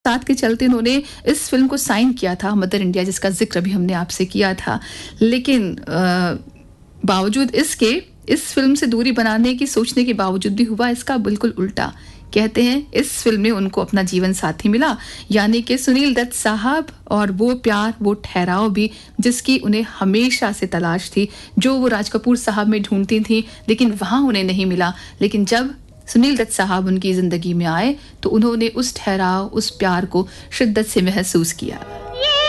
साथ के चलते उन्होंने इस फ़िल्म को साइन किया था, मदर इंडिया, जिसका ज़िक्र अभी हमने आपसे किया था। लेकिन बावजूद इसके, इस फ़िल्म से दूरी बनाने की सोचने के बावजूद भी हुआ इसका बिल्कुल उल्टा। कहते हैं इस फ़िल्म में उनको अपना जीवन साथी मिला, यानी कि सुनील दत्त साहब, और वो प्यार, वो ठहराव भी जिसकी उन्हें हमेशा से तलाश थी, जो वो राज कपूर साहब में ढूँढती थीं, लेकिन वहाँ उन्हें नहीं मिला। लेकिन जब सुनील दत्त साहब उनकी ज़िंदगी में आए तो उन्होंने उस ठहराव, उस प्यार को शिद्दत से महसूस किया।